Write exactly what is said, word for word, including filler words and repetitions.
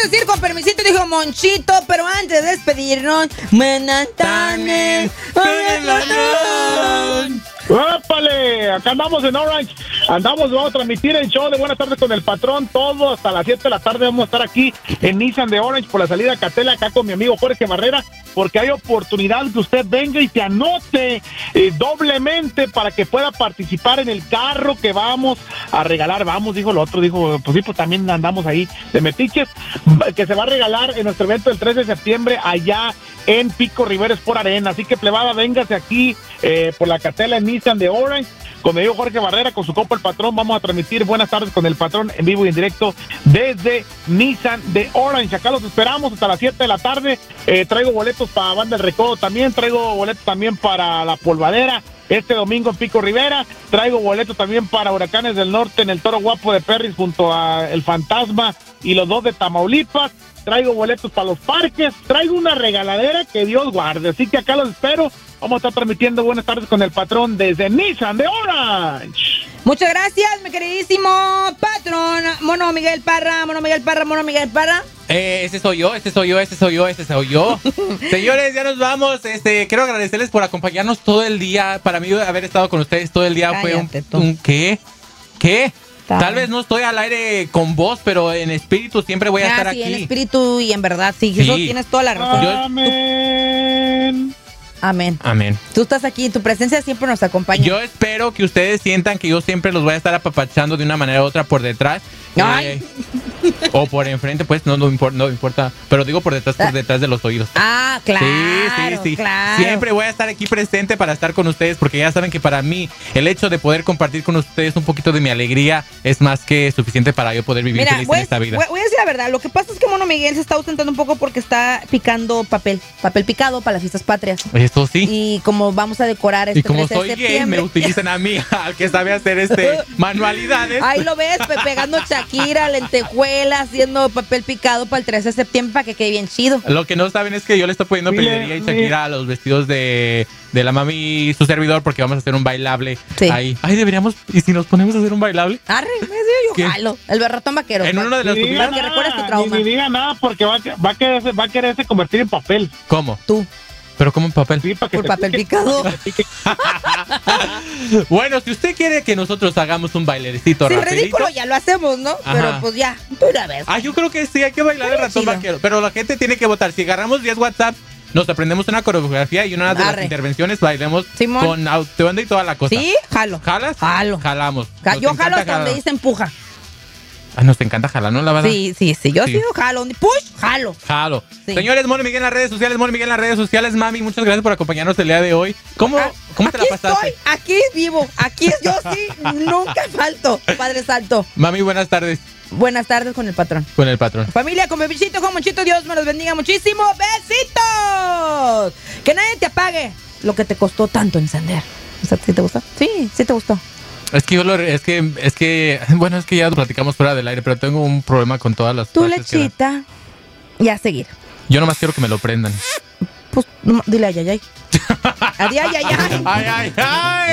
decir con permisito, dijo Monchito, pero antes de despedirnos, Menantane, ¡Épale! Acá andamos en Orange. Andamos, vamos a transmitir el show de Buenas Tardes con el Patrón. Todo hasta las siete de la tarde vamos a estar aquí en Nissan de Orange por la salida a Catela, acá con mi amigo Jorge Barrera, porque hay oportunidad que usted venga y se anote eh, doblemente para que pueda participar en el carro que vamos a regalar. Vamos, dijo el otro, dijo, pues sí, pues también andamos ahí de metiches, que se va a regalar en nuestro evento el tres de septiembre allá en Pico Rivera Sport Arena. Así que, plebada, véngase aquí eh, por la Catela en Nissan de Orange. Con mi amigo Jorge Barrera, con su copa El Patrón, vamos a transmitir Buenas Tardes con el Patrón en vivo y en directo desde Nissan de Orange. Acá los esperamos hasta las siete de la tarde. Eh, traigo boletos para Banda del Recodo también, traigo boletos también para La Polvadera este domingo en Pico Rivera, traigo boletos también para Huracanes del Norte en el Toro Guapo de Perris junto a El Fantasma y los dos de Tamaulipas. Traigo boletos para los parques, traigo una regaladera que Dios guarde, así que acá los espero. Vamos a estar transmitiendo Buenas Tardes con el Patrón desde Nissan de Orange. Muchas gracias, mi queridísimo patrón, Mono Miguel Parra, Mono Miguel Parra, Mono Miguel Parra. Eh, ese soy yo, ese soy yo, ese soy yo, ese soy yo. Señores, ya nos vamos. Este, quiero agradecerles por acompañarnos todo el día. Para mí haber estado con ustedes todo el día Cállate, fue un, un ¿qué? ¿Qué? Tal. Tal vez no estoy al aire con voz, pero en espíritu siempre voy a ah, estar sí, aquí. en espíritu y en verdad, sí, Sí. eso tienes toda la razón. Amén. Amén. Amén. Tú estás aquí, tu presencia siempre nos acompaña. Yo espero que ustedes sientan que yo siempre los voy a estar apapachando de una manera u otra por detrás. Ay. Eh, o por enfrente, pues, no, no, impor- no importa. Pero digo por detrás, por detrás de los oídos. Ah, claro. Sí, sí, sí. Claro. Siempre voy a estar aquí presente para estar con ustedes, porque ya saben que para mí el hecho de poder compartir con ustedes un poquito de mi alegría es más que suficiente para yo poder vivir Mira, feliz voy, en esta vida. Voy, voy a decir la verdad. Lo que pasa es que Mono Miguel se está ausentando un poco porque está picando papel, papel picado para las fiestas patrias. Eso sí. Y como vamos a decorar este Y como trece de soy gay, septiembre, me utilizan a mí, al que sabe hacer este manualidades. ahí lo ves, pe- pegando Shakira, lentejuelas, haciendo papel picado para el trece de septiembre para que quede bien chido. Lo que no saben es que yo le estoy poniendo Mire, peluquería y mire. Shakira a los vestidos de, de la mami y su servidor, porque vamos a hacer un bailable Sí. ahí. Ay, deberíamos, ¿y si nos ponemos a hacer un bailable? Arre, me decía yo ¿Qué? jalo. El berratón vaquero. En uno de los Ni diga Para que recuerdes tu nada, trauma. ni, ni diga nada porque va, a que- va, a quererse, va a quererse convertir en papel. ¿Cómo? Tú, ¿Pero cómo en papel? Sí, para que por se papel pique, picado. para que se pique. Bueno, si usted quiere que nosotros hagamos un bailecito Sí, rapidito. ridículo ya lo hacemos, ¿no? Ajá. Pero pues ya, de una vez. Ah, yo creo que sí, hay que bailar el Estaría ratón chido. vaquero. Pero la gente tiene que votar. Si agarramos diez WhatsApp, nos aprendemos una coreografía y una de las Arre. intervenciones bailemos Simón. con autobanda y toda la cosa. ¿Sí? Jalo. ¿Jalas? Jalo. Jalamos. Ja- Nos Yo encanta jalo hasta jalar. donde dice empuja. Ah, nos encanta jalar, ¿no, la verdad? Sí, sí, sí. Yo Sí. sí, jalo. Donde push, jalo. Jalo. Sí. Señores, Moni Miguel en las redes sociales, Moni Miguel en las redes sociales. Mami, muchas gracias por acompañarnos el día de hoy. ¿Cómo, Ah, ¿cómo te la aquí pasaste? estoy, aquí vivo. Aquí es yo sí. Nunca falto. Padre Santo. Mami, buenas tardes Buenas tardes con el patrón. con el patrón. Familia, con bebisito, con Monchito, Dios me los bendiga muchísimo. ¡Besitos! Que nadie te apague lo que te costó tanto encender. O sea, ¿sí te gustó? Sí, sí te gustó. Es que yo lo, es que, es que, bueno, es que ya lo platicamos fuera del aire, pero tengo un problema con todas las Tu frases que dan. lechita. Y a seguir. Yo nomás quiero que me lo prendan. Pues, no, dile ay, ay, ay. Adiós, ay, ay, ay. Ay, ay, ay.